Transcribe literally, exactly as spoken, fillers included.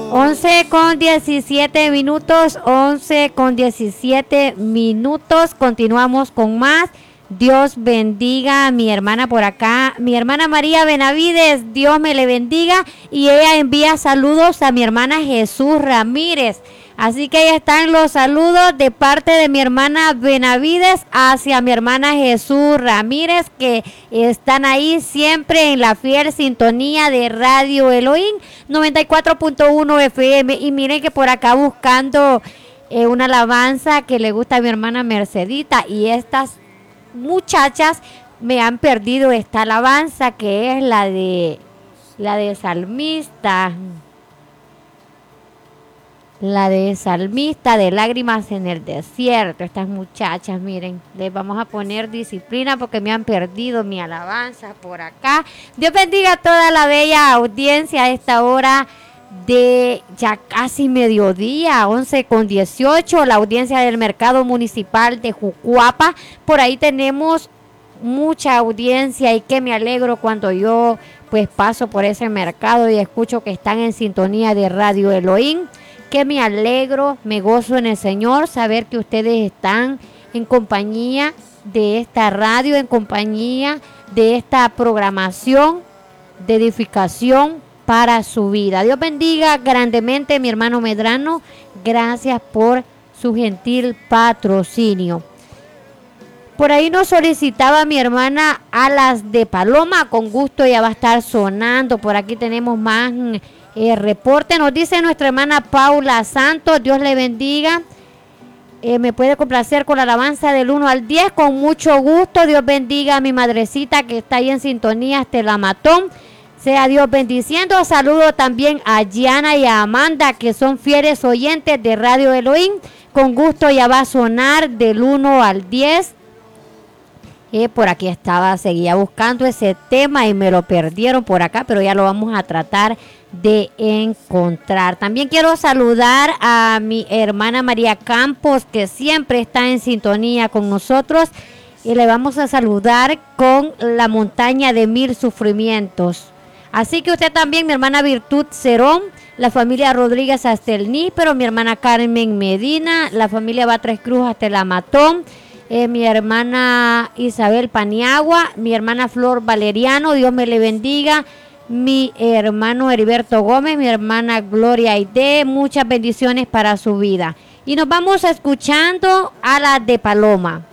once con diecisiete minutos, once con diecisiete minutos. Continuamos con más. Dios bendiga a mi hermana por acá, mi hermana María Benavides, Dios me le bendiga, y ella envía saludos a mi hermana Jesús Ramírez. Así que ahí están los saludos de parte de mi hermana Benavides hacia mi hermana Jesús Ramírez, que están ahí siempre en la fiel sintonía de Radio Elohim noventa y cuatro punto uno F M. Y miren que por acá buscando eh, una alabanza que le gusta a mi hermana Mercedita, y estas muchachas me han perdido esta alabanza, que es la de la de salmista. La de salmista de lágrimas en el desierto. Estas muchachas, miren, les vamos a poner disciplina porque me han perdido mi alabanza por acá. Dios bendiga a toda la bella audiencia a esta hora de ya casi mediodía, once con dieciocho, la audiencia del mercado municipal de Jucuapa. Por ahí tenemos mucha audiencia, y que me alegro cuando yo pues paso por ese mercado y escucho que están en sintonía de Radio Elohim. Que me alegro, me gozo en el Señor saber que ustedes están en compañía de esta radio, en compañía de esta programación de edificación para su vida. Dios bendiga grandemente mi hermano Medrano. Gracias por su gentil patrocinio. Por ahí nos solicitaba mi hermana Alas de Paloma. Con gusto ya va a estar sonando. Por aquí tenemos más eh, reporte. Nos dice nuestra hermana Paula Santos. Dios le bendiga. Eh, me puede complacer con la alabanza del uno al diez. Con mucho gusto. Dios bendiga a mi madrecita que está ahí en sintonía hasta la Matón. Sea Dios bendiciendo. Saludo también a Gianna y a Amanda, que son fieles oyentes de Radio Elohim. Con gusto ya va a sonar del uno al diez. Eh, por aquí estaba, seguía buscando ese tema y me lo perdieron por acá, pero ya lo vamos a tratar de encontrar. También quiero saludar a mi hermana María Campos, que siempre está en sintonía con nosotros, y le vamos a saludar con La montaña de mil sufrimientos. Así que usted también, mi hermana Virtud Cerón, la familia Rodríguez hasta el Níspero, mi hermana Carmen Medina, la familia Batres Cruz hasta la Matón, Eh, mi hermana Isabel Paniagua, mi hermana Flor Valeriano, Dios me le bendiga, mi hermano Heriberto Gómez, mi hermana Gloria Aide, muchas bendiciones para su vida. Y nos vamos escuchando Alas de Paloma.